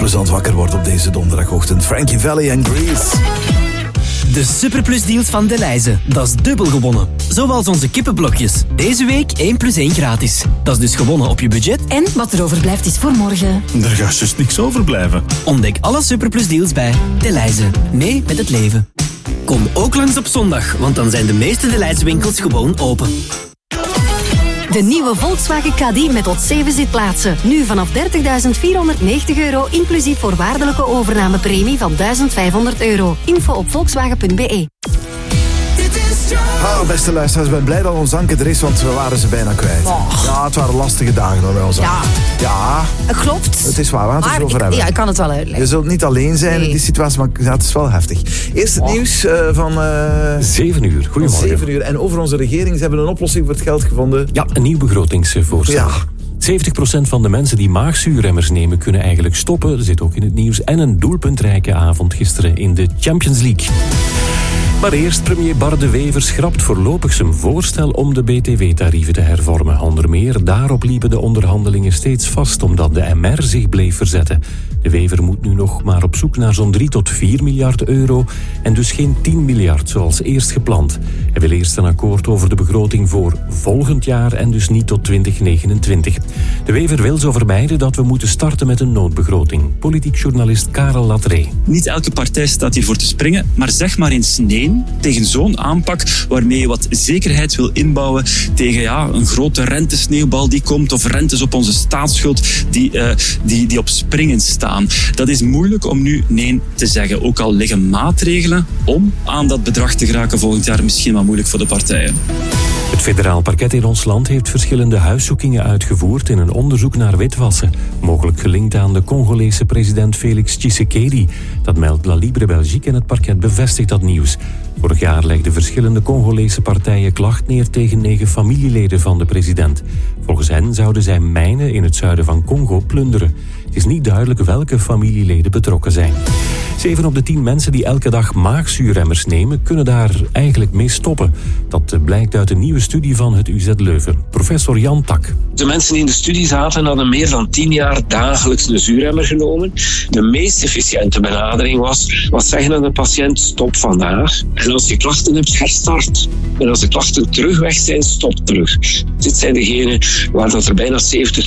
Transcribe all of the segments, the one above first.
plezant wakker wordt op deze donderdagochtend. Frankie Valli en Grease. De Superplus-deals van Delhaize. Dat is dubbel gewonnen. Zoals onze kippenblokjes. Deze week 1 + 1 gratis. Dat is dus gewonnen op je budget. En wat er overblijft is voor morgen. Er gaat dus niks overblijven. Ontdek alle Superplus-deals bij Delhaize. Mee met het leven. Kom ook langs op zondag, want dan zijn de meeste Delhaize-winkels gewoon open. De nieuwe Volkswagen Caddy met tot 7 zitplaatsen. Nu vanaf €30.490, inclusief voorwaardelijke overnamepremie van €1.500. Info op volkswagen.be. Beste luisteraars, ik ben blij dat ons Anke er is, want we waren ze bijna kwijt. Ja, het waren lastige dagen dan bij ons. Ja, het klopt. Het is waar, we gaan het erover hebben. Ja, ik kan het wel uitleggen. Je zult niet alleen zijn in die situatie, maar het is wel heftig. Eerst het nieuws van 7 uur. Goedemorgen. 7 uur. En over onze regering, ze hebben een oplossing voor het geld gevonden. Ja, een nieuw begrotingsvoorstel. Ja. 70% van de mensen die maagzuurremmers nemen kunnen eigenlijk stoppen. Dat zit ook in het nieuws. En een doelpuntrijke avond gisteren in de Champions League. Maar eerst, premier Bart De Wever schrapt voorlopig zijn voorstel om de BTW-tarieven te hervormen. Onder meer daarop liepen de onderhandelingen steeds vast, omdat de MR zich bleef verzetten. De Wever moet nu nog maar op zoek naar zo'n 3 tot 4 miljard euro en dus geen 10 miljard zoals eerst gepland. Hij wil eerst een akkoord over de begroting voor volgend jaar en dus niet tot 2029. De Wever wil zo vermijden dat we moeten starten met een noodbegroting. Politiek journalist Karel Latree. Niet elke partij staat hiervoor te springen, maar zeg maar eens nee tegen zo'n aanpak waarmee je wat zekerheid wil inbouwen tegen een grote rentesneeuwbal die komt of rentes op onze staatsschuld die op springen staan. Dat is moeilijk om nu nee te zeggen. Ook al liggen maatregelen om aan dat bedrag te geraken volgend jaar misschien wel moeilijk voor de partijen. Het federaal parket in ons land heeft verschillende huiszoekingen uitgevoerd in een onderzoek naar witwassen. Mogelijk gelinkt aan de Congolese president Félix Tshisekedi. Dat meldt La Libre Belgique en het parket bevestigt dat nieuws. Vorig jaar legden verschillende Congolese partijen klacht neer tegen 9 familieleden van de president. Volgens hen zouden zij mijnen in het zuiden van Congo plunderen. Het is niet duidelijk welke familieleden betrokken zijn. 7 op de 10 mensen die elke dag maagzuurremmers nemen, kunnen daar eigenlijk mee stoppen. Dat blijkt uit een nieuwe studie van het UZ Leuven. Professor Jan Tak. De mensen die in de studie zaten hadden meer dan 10 jaar dagelijks een zuurremmer genomen. De meest efficiënte benadering was zeggen aan de patiënt: stop vandaag. En als je klachten hebt, herstart. En als de klachten terug weg zijn, stop terug. Dit zijn degenen waar dat er bijna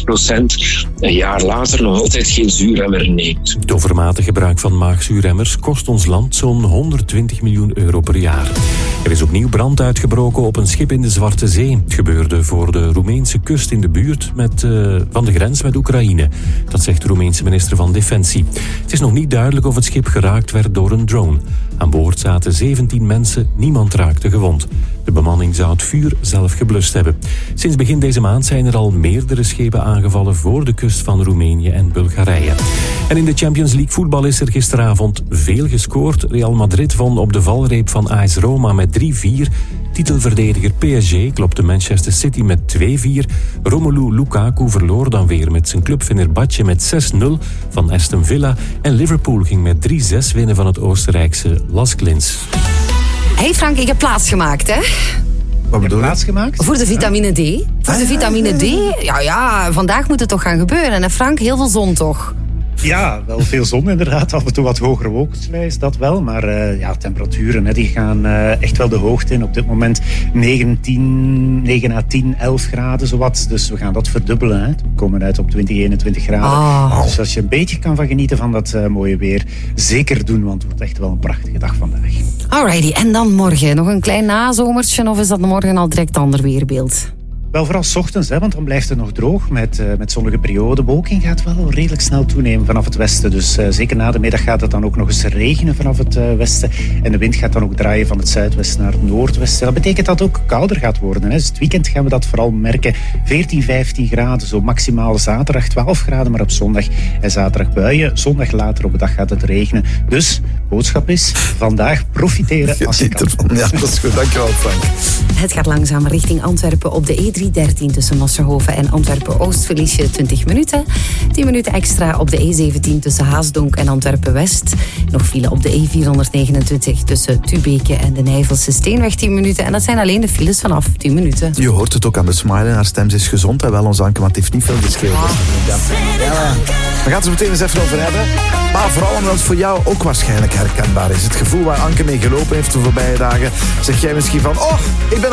70% een jaar later nog altijd geen zuurremmer neemt. Het overmatig gebruik van maagzuurremmers kost ons land zo'n 120 miljoen euro per jaar. Er is opnieuw brand uitgebroken op een schip in de Zwarte Zee. Het gebeurde voor de Roemeense kust in de buurt van de grens met Oekraïne. Dat zegt de Roemeense minister van Defensie. Het is nog niet duidelijk of het schip geraakt werd door een drone. Aan boord zaten 17 mensen, niemand raakte gewond. De bemanning zou het vuur zelf geblust hebben. Sinds begin deze maand zijn er al meerdere schepen aangevallen voor de kust van Roemenië en Bulgarije. En in de Champions League voetbal is er gisteravond veel gescoord. Real Madrid won op de valreep van AS Roma met 3-4. Titelverdediger PSG klopte Manchester City met 2-4. Romelu Lukaku verloor dan weer met zijn club Fenerbahce met 6-0 van Aston Villa. En Liverpool ging met 3-6 winnen van het Oostenrijkse Las Klins. Hey Frank, ik heb plaats gemaakt, hè? Wat bedoel je? Plaats gemaakt? Voor de vitamine D. Voor de vitamine D. Ja, vandaag moet het toch gaan gebeuren. En Frank, heel veel zon toch? Ja, wel veel zon inderdaad. Af en toe wat hogere wolkensluis, dat wel. Maar temperaturen die gaan echt wel de hoogte in. Op dit moment 9 à 10, 11 graden zowat. Dus we gaan dat verdubbelen. Hè. We komen uit op 20, 21 graden. Dus als je een beetje kan van genieten van dat mooie weer, zeker doen. Want het wordt echt wel een prachtige dag vandaag. Alrighty, en dan morgen. Nog een klein nazomertje of is dat morgen al direct ander weerbeeld? Wel, vooral 's ochtends, want dan blijft het nog droog met zonnige periode. Bewolking gaat wel redelijk snel toenemen vanaf het westen. Dus zeker na de middag gaat het dan ook nog eens regenen vanaf het westen. En de wind gaat dan ook draaien van het zuidwesten naar het noordwesten. Dat betekent dat het ook kouder gaat worden. Hè. Dus het weekend gaan we dat vooral merken. 14, 15 graden, zo maximaal zaterdag 12 graden, maar op zondag en zaterdag buien. Zondag later op de dag gaat het regenen. Dus, boodschap is, vandaag profiteren als je kan. Ja, dat is goed. Dankjewel, Frank. Het gaat langzaam richting Antwerpen op de E3 A313 tussen Massenhoven en Antwerpen-Oost verlies je 20 minuten. 10 minuten extra op de E17 tussen Haasdonk en Antwerpen-West. Nog file op de E429 tussen Tubeke en de Nijvelse Steenweg 10 minuten. En dat zijn alleen de files vanaf 10 minuten. Je hoort het ook aan de smile. Haar stem is gezond en wel ons Anke, maar het heeft niet veel gescheeld. We gaan het er meteen eens even over hebben. Maar vooral omdat het voor jou ook waarschijnlijk herkenbaar is. Het gevoel waar Anke mee gelopen heeft de voorbije dagen. Zeg jij misschien van, oh, ik ben